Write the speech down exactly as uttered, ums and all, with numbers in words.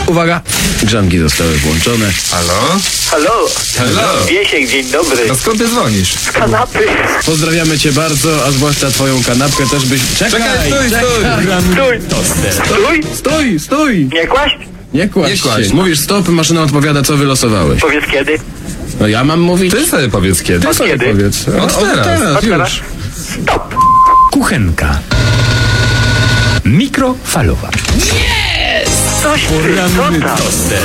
Uwaga, grzanki zostały włączone. Halo? Halo? Halo? Wiesiek, dzień dobry. A skąd ty dzwonisz? Z kanapy. Pozdrawiamy cię bardzo, a zwłaszcza twoją kanapkę też byś... Czekaj, Czekaj, stój, stój! Stój. Stój. Stój, stój! Nie kłaść? Nie kładź Nie kładź. się. Mówisz stop, maszyna odpowiada, co wylosowałeś. Powiedz kiedy. No ja mam mówić? Ty sobie powiedz kiedy. Ty sobie kiedy? powiedz. Od teraz. teraz, Od teraz. już. Stop. Kuchenka. Mikrofalowa. Coś ty, co tam?